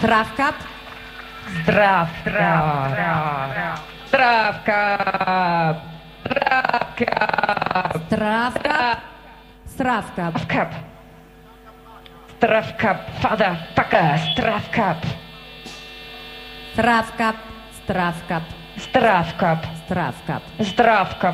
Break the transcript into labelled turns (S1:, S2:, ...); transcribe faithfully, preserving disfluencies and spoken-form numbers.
S1: Strafkap.
S2: Strawka. Strawka. Strawka.
S1: Strawkap. Strawkap.
S2: Strawkap. Strawkap. Fada. Paka. Strawkap.
S1: Strawkap. Strawkap.
S2: Strawkap.
S1: Strawkap.
S2: Strawkap.